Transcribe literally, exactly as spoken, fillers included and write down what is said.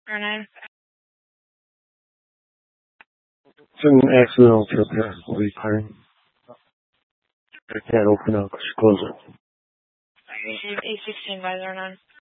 or nine. It's an accidental trip here. We'll be firing. I can't open up. Just close it. Receive eight sixteen by zero nine.